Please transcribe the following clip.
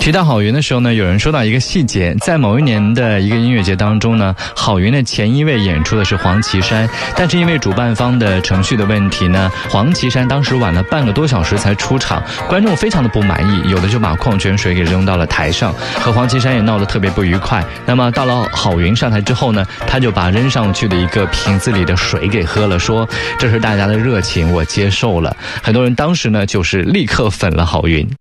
提到郝云的时候呢，有人说到一个细节，在某一年的一个音乐节当中呢，郝云的前一位演出的是黄绮珊，但是因为主办方的程序的问题呢，黄绮珊当时晚了半个多小时才出场，观众非常的不满意，有的就把矿泉水给扔到了台上，和黄绮珊也闹得特别不愉快。那么到了郝云上台之后呢，他就把扔上去的一个瓶子里的水给喝了，说这是大家的热情，我接受了。很多人当时呢就是立刻粉了郝云。